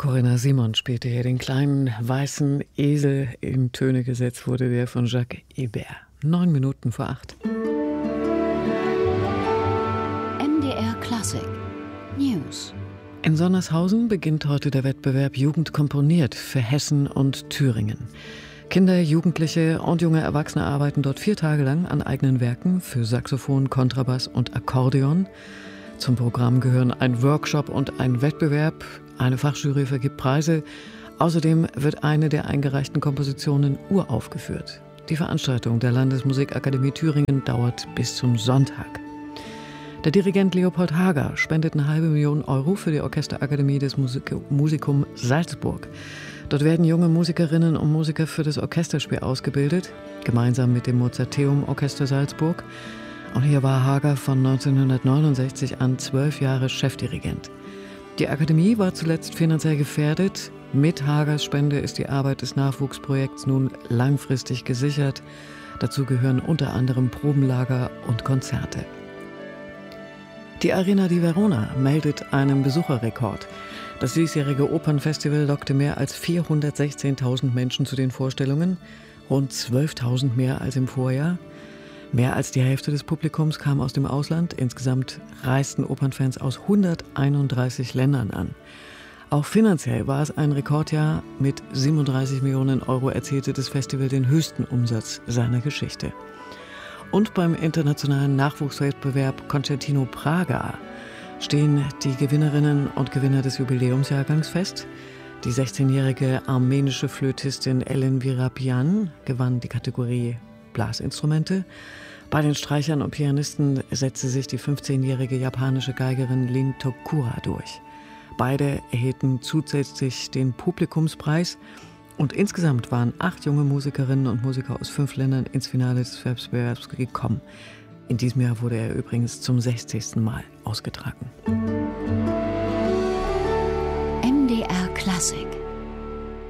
Corinna Simon spielte hier den kleinen weißen Esel. In Töne gesetzt wurde der von Jacques Ibert. 9 Minuten vor 8. MDR Klassik News. In Sonnershausen beginnt heute der Wettbewerb Jugend komponiert für Hessen und Thüringen. Kinder, Jugendliche und junge Erwachsene arbeiten dort 4 Tage lang an eigenen Werken für Saxophon, Kontrabass und Akkordeon. Zum Programm gehören ein Workshop und ein Wettbewerb. Eine Fachjury vergibt Preise. Außerdem wird eine der eingereichten Kompositionen uraufgeführt. Die Veranstaltung der Landesmusikakademie Thüringen dauert bis zum Sonntag. Der Dirigent Leopold Hager spendet 500.000 Euro für die Orchesterakademie des Musikum Salzburg. Dort werden junge Musikerinnen und Musiker für das Orchesterspiel ausgebildet, gemeinsam mit dem Mozarteum Orchester Salzburg. Und hier war Hager von 1969 an 12 Jahre Chefdirigent. Die Akademie war zuletzt finanziell gefährdet. Mit Hagers Spende ist die Arbeit des Nachwuchsprojekts nun langfristig gesichert. Dazu gehören unter anderem Probenlager und Konzerte. Die Arena di Verona meldet einen Besucherrekord. Das diesjährige Opernfestival lockte mehr als 416.000 Menschen zu den Vorstellungen, rund 12.000 mehr als im Vorjahr. Mehr als die Hälfte des Publikums kam aus dem Ausland. Insgesamt reisten Opernfans aus 131 Ländern an. Auch finanziell war es ein Rekordjahr. Mit 37 Millionen Euro erzielte das Festival den höchsten Umsatz seiner Geschichte. Und beim internationalen Nachwuchswettbewerb Concertino Praga stehen die Gewinnerinnen und Gewinner des Jubiläumsjahrgangs fest. Die 16-jährige armenische Flötistin Ellen Virapian gewann die Kategorie Blasinstrumente. Bei den Streichern und Pianisten setzte sich die 15-jährige japanische Geigerin Lin Tokura durch. Beide erhielten zusätzlich den Publikumspreis und insgesamt waren 8 junge Musikerinnen und Musiker aus 5 Ländern ins Finale des Wettbewerbs gekommen. In diesem Jahr wurde er übrigens zum 60. Mal ausgetragen. MDR Klassik.